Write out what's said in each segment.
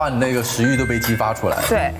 你那个食欲都被激发出来了。 对。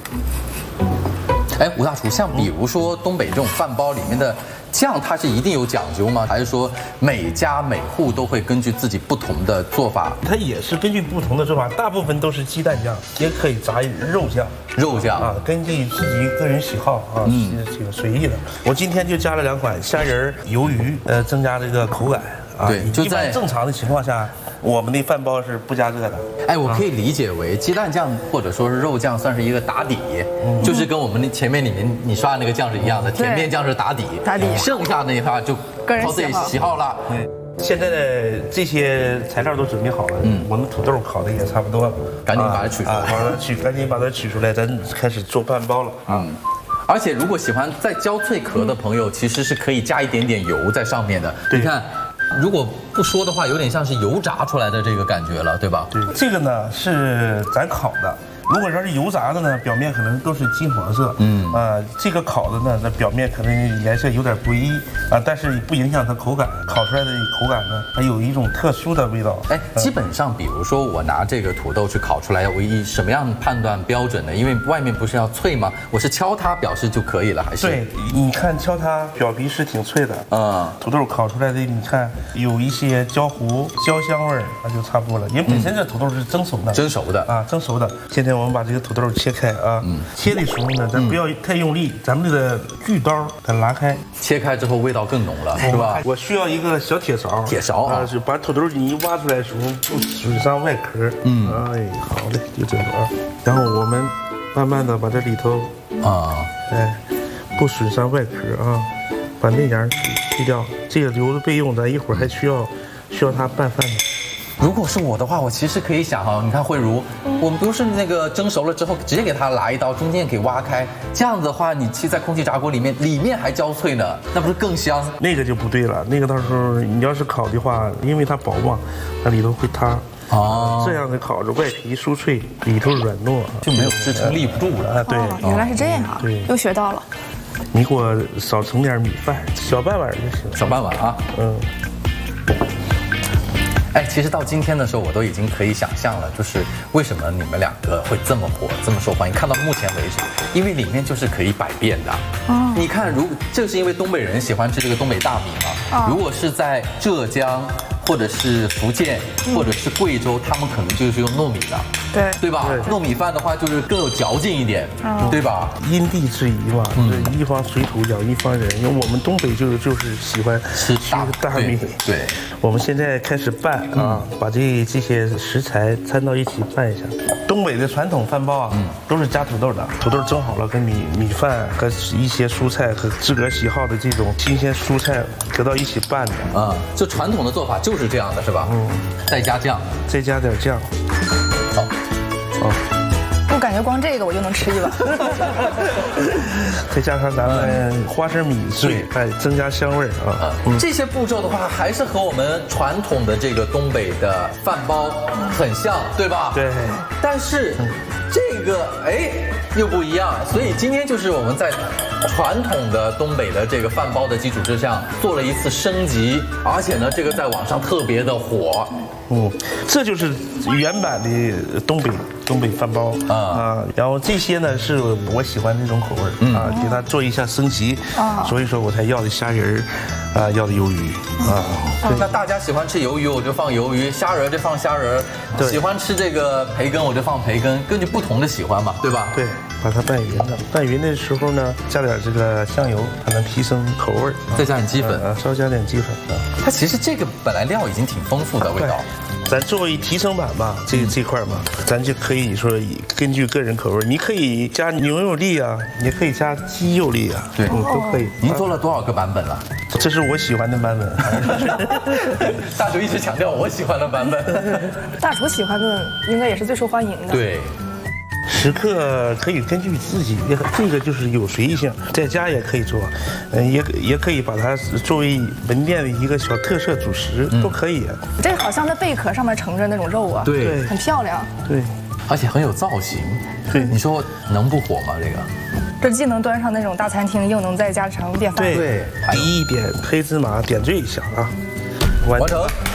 哎，吴大厨，像比如说东北这种饭包里面的酱，它是一定有讲究吗？还是说每家每户都会根据自己不同的做法？ 它也是根据不同的做法，大部分都是鸡蛋酱，也可以炸肉酱。 肉酱啊，根据自己个人喜好啊，这个随意的。我今天就加了2款虾仁、鱿鱼，增加这个口感。 对，就在正常的情况下，我们的饭包是不加这个的。 哎，我可以理解为鸡蛋酱或者说是肉酱算是一个打底，就是跟我们前面你刷的那个酱是一样的，甜面酱是打底，剩下那一块就靠自己喜好了。 现在的这些材料都准备好了，我们土豆烤的也差不多了， 赶紧把它取出来， 赶紧把它取出来，咱开始做饭包了啊。 而且如果喜欢再焦脆壳的朋友，其实是可以加一点点油在上面的。你看。如果不说的话，有点像是油炸出来的这个感觉了，对吧？ 对，这个呢是咱烤的。如果说是油炸的呢，表面可能都是金黄色，这个烤的呢，那表面可能颜色有点不一啊，但是不影响它口感，烤出来的口感呢，还有一种特殊的味道。 哎，基本上，比如说我拿这个土豆去烤出来，我以什么样判断标准呢？因为外面不是要脆吗？我是敲它表示就可以了，还是？ 对，你看敲它表皮是挺脆的，土豆烤出来的，你看有一些焦糊、焦香味儿，那就差不多了。因为本身这土豆是蒸熟的， 蒸熟的啊， 蒸熟的。现在我们把这个土豆切开啊，切的时候呢，咱不要太用力，咱们这个锯刀给它拉开， 切开之后味道更浓了，是吧？ 我需要一个小铁勺，啊，是把土豆泥挖出来的时候不损伤外壳。哎，好嘞，就这样啊。然后我们慢慢的把这里头不损伤外壳啊，把内瓤去掉，这个留着备用，咱一会儿还需要它拌饭呢。 如果是我的话，我其实可以想哈，你看慧茹，我们不是那个蒸熟了之后，直接给它拿一刀，中间给挖开，这样子的话，你其在空气炸锅里面还焦脆呢，那不是更香？ 那个就不对了，那个到时候你要是烤的话，因为它薄嘛，它里头会塌。这样的烤着，外皮酥脆，里头软糯， 就没有支撑立不住了。 对， 原来是这样啊，又学到了。 你给我少盛点米饭，小半碗就行， 小半碗啊。哎，其实到今天的时候，我都已经可以想象了，就是为什么你们2个会这么火，这么受欢迎。看到目前为止，因为里面就是可以百变的。你看，这是因为东北人喜欢吃这个东北大米嘛。如果是在浙江，或者是福建，或者是贵州，他们可能就是用糯米的，对吧？糯米饭的话就是更有嚼劲一点，对吧？ 因地制宜嘛，一方水土养一方人。因为我们东北就是喜欢吃大米。 对， 我们现在开始拌啊，把这些食材掺到一起拌一下。东北的传统饭包啊，都是加土豆的，土豆蒸好了，跟米饭和一些蔬菜和自个儿喜好的这种新鲜蔬菜搁到一起拌的啊。这传统的做法就是这样的，是吧？再加酱， 再加点酱。好， 我感觉光这个我就能吃一碗。 再加上咱们花生米碎，增加香味啊。 这些步骤的话，还是和我们传统的这个东北的饭包很像，对吧？ 对。 但是这个又不一样，所以今天就是我们在传统的东北的这个饭包的基础之上做了一次升级，而且呢，这个在网上特别的火。 这就是原版的东北饭包啊。然后这些呢是我喜欢那种口味啊，给它做一下升级所以说我才要的虾仁啊，要的鱿鱼啊。 那大家喜欢吃鱿鱼，我就放鱿鱼；虾仁就放虾仁；喜欢吃这个培根，我就放培根，根据不同的喜欢嘛，对吧？ 对，把它拌匀了。拌匀的时候呢，加点这个香油，它能提升口味。 再加点鸡粉稍加点鸡粉它其实这个本来料已经挺丰富的味道。 咱作为提升版吧，这块嘛，咱就可以说根据个人口味，你可以加牛肉粒啊，也可以加鸡肉粒啊， 对， 都可以。 您做了多少个版本了？ 这是我喜欢的版本。 大厨一直强调我喜欢的版本。 大厨喜欢的应该也是最受欢迎的。 对。 时刻可以根据自己，这个就是有随意性，在家也可以做，也可以把它作为门店的一个小特色主食，都可以。 这好像在贝壳上面盛着那种肉啊， 对， 很漂亮， 对， 而且很有造型。 对， 你说能不火吗？ 这既能端上那种大餐厅，又能在家常便饭。 对，第一点黑芝麻点缀一下啊，完成。